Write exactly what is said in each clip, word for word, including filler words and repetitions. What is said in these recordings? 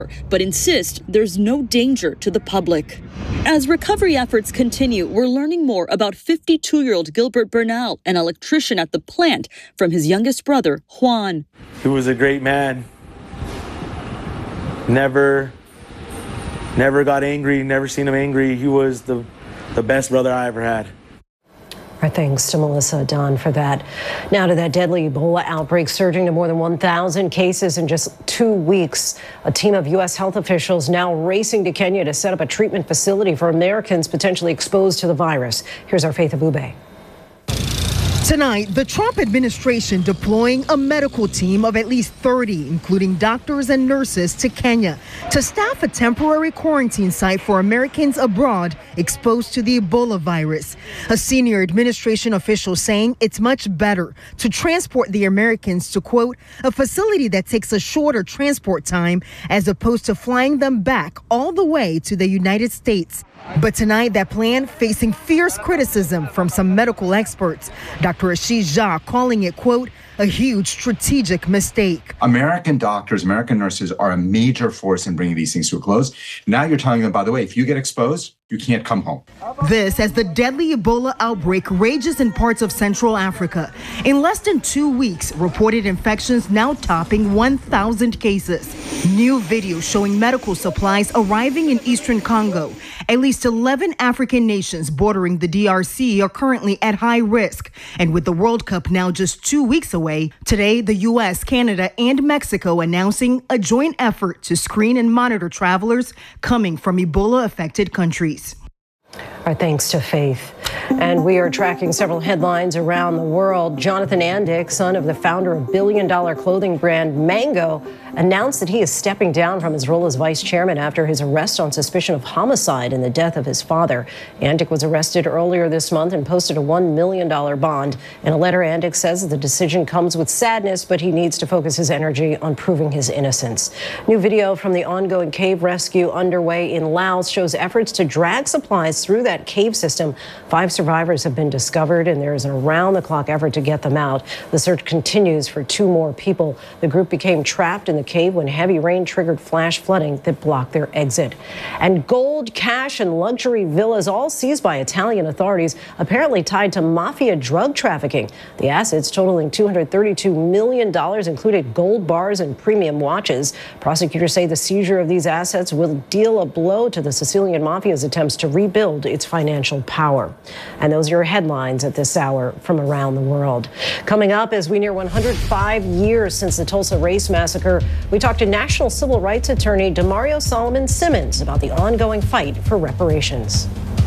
but insist there's no danger to the public. As recovery efforts continue, we're learning more about fifty-two-year-old Gilbert Bernal, an electrician at the plant, from his youngest brother, Juan. He was a great man. Never, never got angry, never seen him angry. He was the, the best brother I ever had. Our thanks to Melissa Dunn for that. Now to that deadly Ebola outbreak surging to more than one thousand cases in just two weeks. A team of U S health officials now racing to Kenya to set up a treatment facility for Americans potentially exposed to the virus. Here's our Faith Abube. Tonight, the Trump administration deploying a medical team of at least thirty, including doctors and nurses, to Kenya to staff a temporary quarantine site for Americans abroad exposed to the Ebola virus. A senior administration official saying it's much better to transport the Americans to, quote, a facility that takes a shorter transport time as opposed to flying them back all the way to the United States. But tonight, that plan facing fierce criticism from some medical experts. Doctor Ashish Jha calling it, quote, a huge strategic mistake. American doctors, American nurses are a major force in bringing these things to a close. Now you're telling them, by the way, if you get exposed, you can't come home. This as the deadly Ebola outbreak rages in parts of Central Africa. In less than two weeks, reported infections now topping one thousand cases. New video showing medical supplies arriving in eastern Congo. At least eleven African nations bordering the D R C are currently at high risk. And with the World Cup now just two weeks away, today the U S, Canada, and Mexico announcing a joint effort to screen and monitor travelers coming from Ebola-affected countries. Our thanks to Faith. And we are tracking several headlines around the world. Jonathan Andick, son of the founder of billion-dollar clothing brand Mango, announced that he is stepping down from his role as vice chairman after his arrest on suspicion of homicide in the death of his father. Andick was arrested earlier this month and posted a one million dollars bond. In a letter, Andick says the decision comes with sadness, but he needs to focus his energy on proving his innocence. New video from the ongoing cave rescue underway in Laos shows efforts to drag supplies through that cave system. Five survivors have been discovered, and there is an around-the-clock effort to get them out. The search continues for two more people. The group became trapped in the cave when heavy rain triggered flash flooding that blocked their exit. And gold, cash, and luxury villas all seized by Italian authorities, apparently tied to mafia drug trafficking. The assets, totaling two hundred thirty-two million dollars, included gold bars and premium watches. Prosecutors say the seizure of these assets will deal a blow to the Sicilian mafia's attempts to rebuild its financial power. And those are your headlines at this hour from around the world. Coming up, as we near one hundred five years since the Tulsa Race Massacre, we talked to national civil rights attorney Demario Solomon Simmons about the ongoing fight for reparations.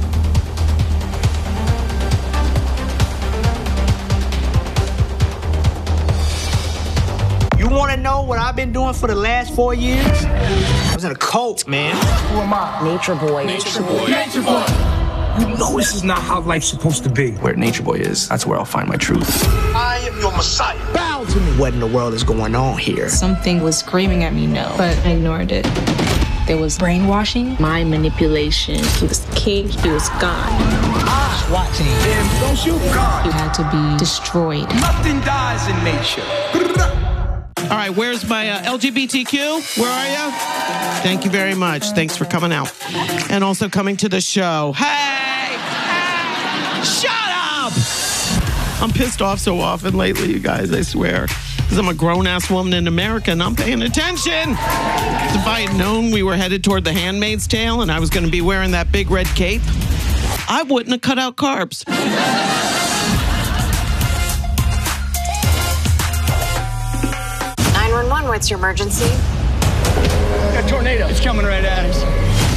You want to know what I've been doing for the last four years? I was in a cult, man. Who am I? Nature Boy. Nature Boy. Nature Boy. You know this is not how life's supposed to be. Where Nature Boy is, that's where I'll find my truth. I am your Messiah. Bow to me. What in the world is going on here? Something was screaming at me, no, but I ignored it. There was brainwashing, mind manipulation. He was king, he was God. Ah, watching. Damn, don't shoot God. He had to be destroyed. Nothing dies in nature. All right, where's my uh, L G B T Q? Where are you? Thank you very much. Thanks for coming out. And also coming to the show. Hey! Hey! Shut up! I'm pissed off so often lately, you guys, I swear. Because I'm a grown-ass woman in America and I'm paying attention. If I had known we were headed toward The Handmaid's Tale and I was going to be wearing that big red cape, I wouldn't have cut out carbs. nine one one, what's your emergency? A tornado. It's coming right at us.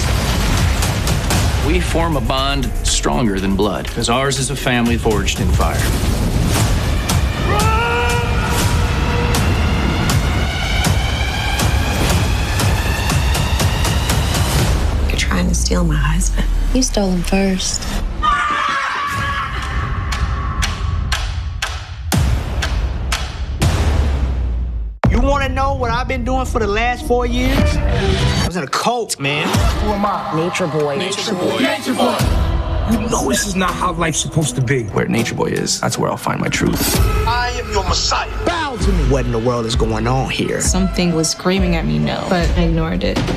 We form a bond stronger than blood, because ours is a family forged in fire. You're trying to steal my husband. You stole him first. You want to know what I've been doing for the last four years? I was in a cult, man. Who am I? Nature Boy. Nature Boy. Nature Boy. You know this is not how life's supposed to be. Where Nature Boy is, that's where I'll find my truth. I am your Messiah. Bow to me. What in the world is going on here? Something was screaming at me no, but I ignored it.